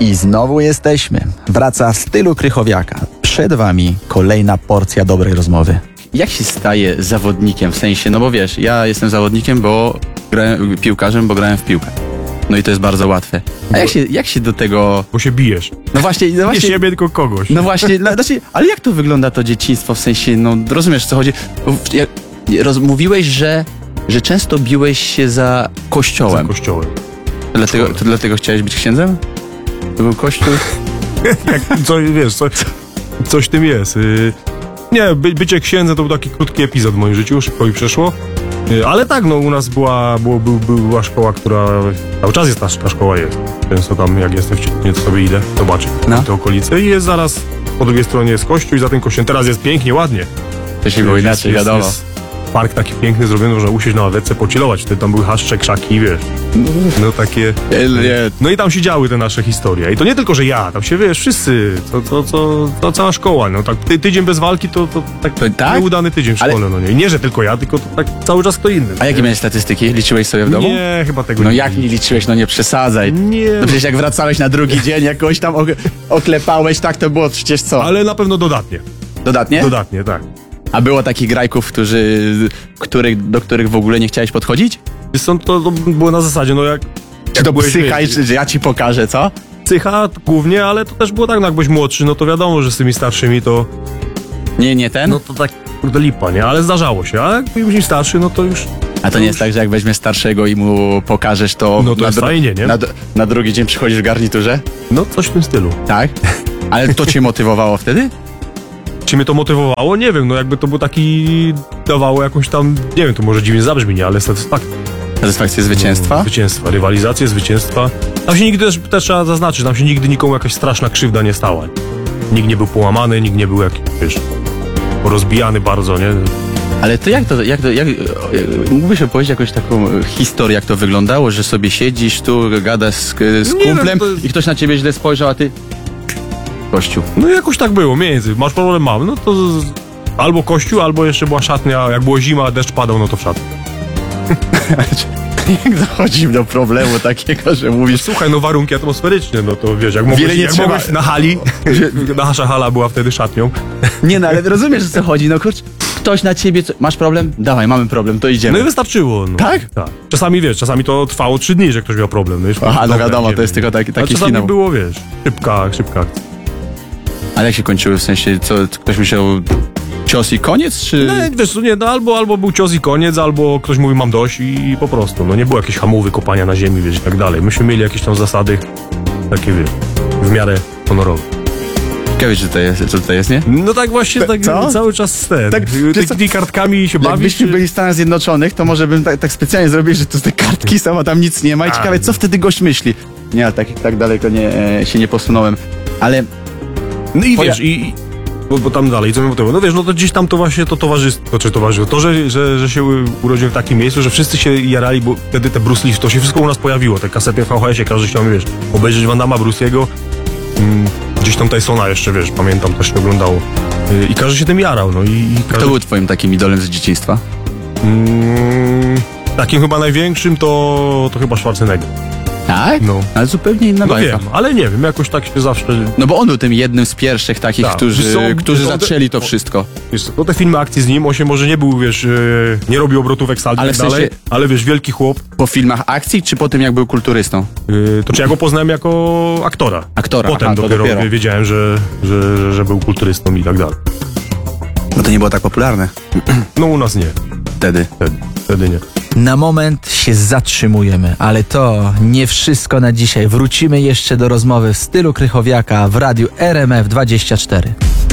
I znowu jesteśmy. Wraca w stylu Krychowiaka. Przed wami kolejna porcja dobrej rozmowy. Jak się staje zawodnikiem, w sensie, no bo wiesz, ja jestem zawodnikiem, bo grałem piłkarzem, bo grałem w piłkę. No i to jest bardzo łatwe. A jak się do tego... Bo się bijesz. No właśnie... Nie siebie, tylko kogoś. No właśnie, znaczy, ale jak to wygląda to dzieciństwo, w sensie, no rozumiesz, co chodzi? Mówiłeś, że często biłeś się za kościołem. Za kościołem. To dlatego chciałeś być księdzem? To był kościół? Coś w tym jest. Nie, bycie księdzem to był taki krótki epizod w moim życiu, szybko mi przeszło. Ale tak, no u nas była szkoła, która... Cały czas jest ta szkoła jest. Często tam, jak jestem w Ciechnie, to sobie idę zobaczyć te okolice. I jest zaraz, po drugiej stronie jest kościół i za tym kościołem. Teraz jest pięknie, ładnie. To się było inaczej, wiadomo. Jest park taki piękny zrobiony, można usiąść na ławeczce, pochillować. Wtedy tam były chaszcze, krzaki, wiesz. No takie... No i tam się działy te nasze historie. I to nie tylko, że ja, tam się, wiesz, wszyscy, to cała szkoła. No tak tydzień bez walki to tak? Nieudany tydzień w szkole, no nie. I nie, że tylko ja, tylko to tak cały czas kto inny. A jakie miałeś statystyki? Liczyłeś sobie w domu? Nie, chyba tego no nie. No jak nie liczyłeś? No nie przesadzaj. Nie. No przecież jak wracałeś na drugi dzień, jakoś tam oklepałeś, tak to było przecież co? Ale na pewno dodatnie. Dodatnie? Dodatnie, tak. A było takich grajków, do których w ogóle nie chciałeś podchodzić? To było na zasadzie, no jak to psycha i że ja ci pokażę, co? Psycha głównie, ale to też było tak, no jak byłeś młodszy, no to wiadomo, że z tymi starszymi to... Nie ten? No to tak, kurde lipa, nie? Ale zdarzało się, a jak byłeś starszy, no to już... A to nie jest tak, że jak weźmiesz starszego i mu pokażesz, to... No to jest fajnie, nie? Na drugi dzień przychodzisz w garniturze? No coś w tym stylu. Tak? Ale to cię motywowało wtedy? Czy mnie to motywowało? Nie wiem, no jakby to był taki... dawało jakąś tam, nie wiem, to może dziwnie zabrzmi, nie? Ale satysfakcję. Satysfakcję zwycięstwa? Zwycięstwa, rywalizację, zwycięstwa. Tam się nigdy też trzeba zaznaczyć, tam się nigdy nikomu jakaś straszna krzywda nie stała. Nikt nie był połamany, nikt nie był jakiś, wiesz, porozbijany bardzo, nie? Ale to jak mógłbyś opowiedzieć jakąś taką historię, jak to wyglądało, że sobie siedzisz tu, gadasz z kumplem i ktoś na ciebie źle spojrzał, a ty... Kościół. No jakoś tak było, między. Masz problem, mam. No to albo kościół, albo jeszcze była szatnia. Jak było zima, deszcz padał, no to w szatni. Jak dochodzi do problemu takiego, że mówisz... Słuchaj, no warunki atmosferyczne, no to wiesz, jak mogłeś na hali, nasza hala była wtedy szatnią. Nie no, ale rozumiesz, o co chodzi, no kurcz, ktoś na ciebie... Masz problem? Dawaj, mamy problem, to idziemy. No i wystarczyło. No. Tak? Tak. Czasami to trwało 3 dni, że ktoś miał problem. No, aha, no wiadomo, to jest tylko taki czasami finał. było, wiesz, szybka. Ale jak się kończyły, w sensie, co, ktoś myślał cios i koniec, czy... No, wiesz, nie, no albo był cios i koniec, albo ktoś mówi mam dość i po prostu, no nie było jakiejś hamowy, kopania na ziemi, wiesz, i tak dalej. Myśmy mieli jakieś tam zasady, takie, wiesz, w miarę honorowe. Ciekawe, co tutaj jest, nie? No tak właśnie, tak cały czas tymi kartkami się bawisz. Jakbyśmy byli w Stanach Zjednoczonych, to może bym tak specjalnie zrobił, że to te kartki są, a tam nic nie ma i ciekawe, co wtedy gość myśli. Nie, ale tak daleko się nie posunąłem, ale... No i wiesz, bo tam dalej, co mi motywowało? No wiesz, no to gdzieś tam to właśnie to towarzystwo, to, że się urodziłem w takim miejscu, że wszyscy się jarali, bo wtedy te Bruce Lee, to się wszystko u nas pojawiło, te kasety w VHS-ie, każdy chciał, wiesz, obejrzeć Van Damma, Bruce'ego, gdzieś tam Tysona jeszcze, wiesz, pamiętam, też się oglądało. I każdy się tym jarał, no i każdy... Kto był twoim takim idolem z dzieciństwa? Takim chyba największym to chyba Schwarzenegger. Tak? No. Ale zupełnie inna bajka. No wiem, ale nie wiem, jakoś tak się zawsze... No bo on był tym jednym z pierwszych takich, którzy zaczęli to wszystko. Wiesz, to te filmy akcji z nim, on się może nie był, wiesz, nie robił obrotówek saldy i tak dalej, ale wiesz, wielki chłop. Po filmach akcji, czy po tym, jak był kulturystą? To czy ja go poznałem jako aktora. Potem dopiero wiedziałem, że był kulturystą i tak dalej. No to nie było tak popularne. No u nas nie. Wtedy nie. Na moment się zatrzymujemy, ale to nie wszystko na dzisiaj. Wrócimy jeszcze do rozmowy w stylu Krychowiaka w radiu RMF 24.